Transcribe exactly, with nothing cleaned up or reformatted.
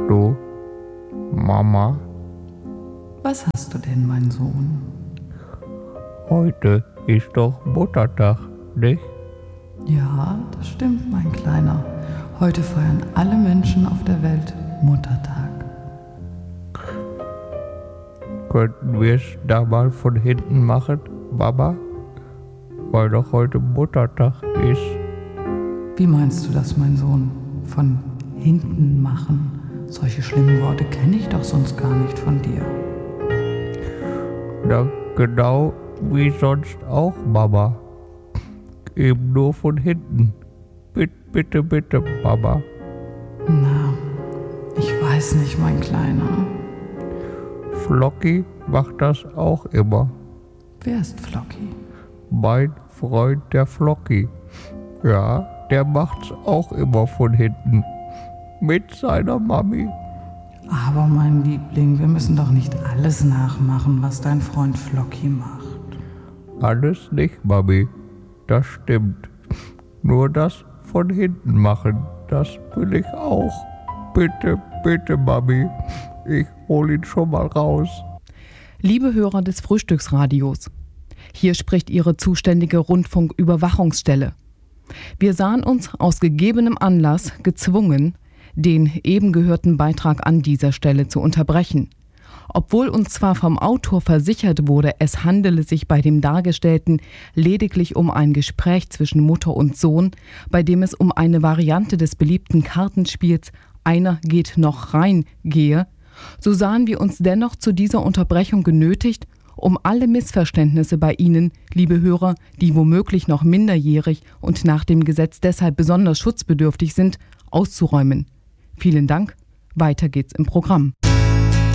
Du, Mama, Was hast du denn, mein Sohn? heute ist doch Muttertag, nicht? Ja, das stimmt, mein Kleiner. Heute feiern alle Menschen auf der Welt Muttertag. Könnten wir es da mal von hinten machen, Mama? Weil doch heute Muttertag ist. Wie meinst du das, mein Sohn? Von hinten machen? Solche schlimmen Worte kenne ich doch sonst gar nicht von dir. Na, genau wie sonst auch, Mama. Eben nur von hinten. Bitte, bitte, bitte, Mama. Na, ich weiß nicht, mein Kleiner. Flocky macht das auch immer. Wer ist Flocky? Mein Freund, der Flocky. Ja, der macht's auch immer von hinten. Mit seiner Mami. Aber mein Liebling, wir müssen doch nicht alles nachmachen, was dein Freund Flocky macht. Alles nicht, Mami. Das stimmt. Nur das von hinten machen, das will ich auch. Bitte, bitte, Mami. Ich hol ihn schon mal raus. Liebe Hörer des Frühstücksradios, hier spricht Ihre zuständige Rundfunküberwachungsstelle. Wir sahen uns aus gegebenem Anlass gezwungen, den eben gehörten Beitrag an dieser Stelle zu unterbrechen. Obwohl uns zwar vom Autor versichert wurde, es handele sich bei dem Dargestellten lediglich um ein Gespräch zwischen Mutter und Sohn, bei dem es um eine Variante des beliebten Kartenspiels "Einer geht noch rein" gehe, so sahen wir uns dennoch zu dieser Unterbrechung genötigt, um alle Missverständnisse bei Ihnen, liebe Hörer, die womöglich noch minderjährig und nach dem Gesetz deshalb besonders schutzbedürftig sind, auszuräumen. Vielen Dank. Weiter geht's im Programm.